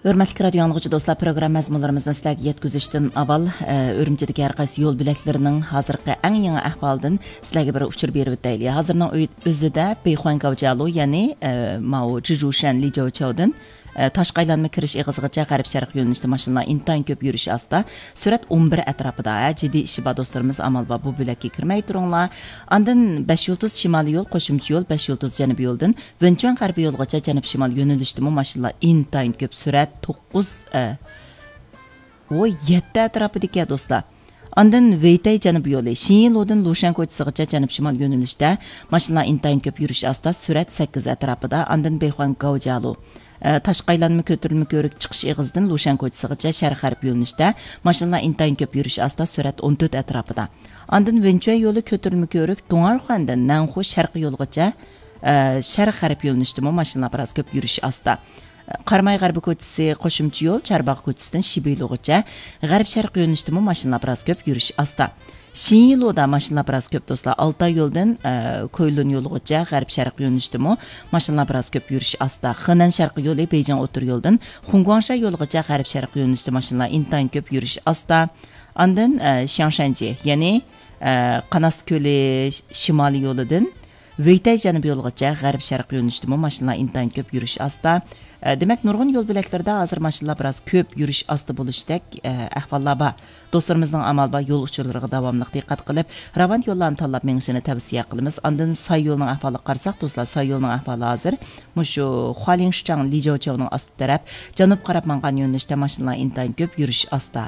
Hörmətli radio anlıqçı dostlar, proqram məzmunlarımızdan sizlərə yetkizishdən avval Ürümçidəki hər qaysı yol biləklərinin hazırki ən yeni əhvaldan sizlərə bir uçur berib ötəyli. Hazırның özüdə Beyxuan Gavcalu, yəni Mao Zhizhushan Li Jiaoqiaodan Taşqaylanma kirish eg'izigacha g'arb sharq yo'nalishida mashinalar intayin ko'p yurish asta. Surat 11 atrofida jiddiy ishi bor do'stlarimiz amal va bu bo'lakka kirmay turinglar. Andan 5 yulduz shimoliy yo'l, qo'shimcha yo'l 5 yulduz janubiy yo'ldan Wenchuan g'arbiy yo'lgacha janub shimol yo'nalishdami mashinalar intayin ko'p. Surat 9 o 7 atrofidagi do'stlar. Andan Weitay janubiy yo'li, Xinyiluodan Lushan ko'chasigacha janub shimol yo'nalishda mashinalar intayin ko'p yurish asta. Surat 8 atrofida. Andan Beyxuan Gavcalu Taşqaylanma ko'tarilma ko'rik chiqish eg'izidan Lushan ko'chasigacha sharq-g'arb yo'nalishda mashinalar intayin ko'p yurish asta. Surat 14 atrofida. Andan Wenchuan yo'li ko'tarilma ko'rik Dongarxondan Nanxu sharqiy yo'lgacha sharq-g'arb yo'nalishda mashinalar biroz ko'p yurish asta. Qarmay g'arbiy ko'chasi qo'shimcha yo'l Charbaq ko'chasidan Shibiylug'gacha g'arb-sharq yo'nalishda mashinalar biroz ko'p yurish asta. Xinyiluoda mashinalar biroz ko'p do'stlar. Altay yo'ldan Koylun yo'ligacha g'arb-sharq yo'nalishda mashinalar biroz ko'p yurish asta. Henan sharqiy yo'li Beyjing o'tir yo'ldan Xunguangsha yo'ligacha g'arb-sharq yo'nalishda mashinalar intayin ko'p yurish asta. Andan Xiangshanji, ya'ni Qanas ko'li shimoliy yo'lidan Weitay janubiy yo'lgacha g'arb-sharq yo'nalishda mashinalar intayin ko'p yurish asta. Demak, nurg'un yo'l bo'laklarida hozir mashinalar biroz ko'p yurish asta bo'lishdek ahvollar bor. Do'stlarimizning amal va yo'l uchurlariga davomli diqqat qilib, ravon yo'llarni tanlab menishini tavsiya qilamiz. Ondan Say yo'lining ahvoliga qarasak, do'stlar, Say yo'lining ahvoli hozir mushu Hualingshan Li Jiaoqiaoning osti taraf janub qarab mangan yo'nalishda mashinalar intayin ko'p yurish asta.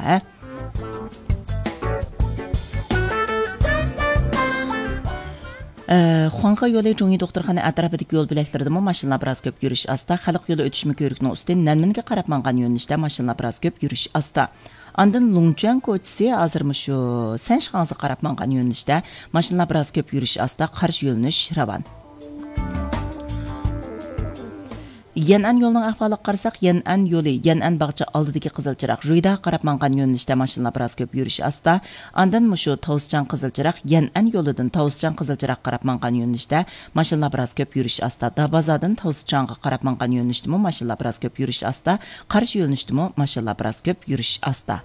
Xuanxa yo'li Jungi doktorxona atrofidagi yo'l bilaklarida mashinalar biroz ko'p yurish asta. Xalq yo'li o'tishma ko'rikning ustidan Nanminga qarab mangan yo'nalishda mashinalar biroz ko'p yurish asta. Andan Longchuan ko'chasi hozir shu Sanshxanga qarab mangan yo'nalishda mashinalar biroz ko'p yurish asta. Qarshi yo'linish ravon. Yan'an yo'lining ahvoliga qarasak, Yan'an yo'li, Yan'an bog'cha oldidagi qizilchiroq Juyda qarab mangan yo'nalishda mashinalar biroz ko'p yurish asta. Andan shu Tavusjan qizilchiroq Yan'an yo'lidan Tavusjan qizilchiroq qarab mangan yo'nalishda mashinalar biroz ko'p yurish asta. Dabazadan Tavusjanga qarab mangan yo'nalishda mashinalar biroz ko'p yurish asta. Qarshi yo'nalishda mashinalar biroz ko'p yurish asta.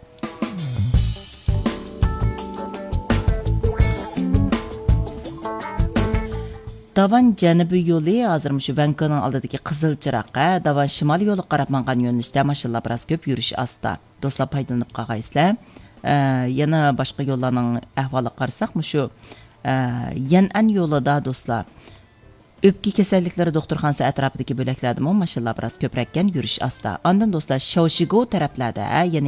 Davan janubiy yo'li hozir shu Vankoning oldidagi qizil chiroqqa, Davan shimoliy yo'li qarab mangan yo'nalishda mashinalar biroz ko'p yurish asta. Do'stlar, foydalanib qolgaysizlar. Yana boshqa yo'llarning ahvoliga qarasak, shu Yan'an yo'lida do'stlar o'pka kasalliklari doktorxonasi atrofidagi bo'laklarda mashinalar biroz ko'prakkan yurish asta. Ondan do'stlar Shaoxigu taraflarda,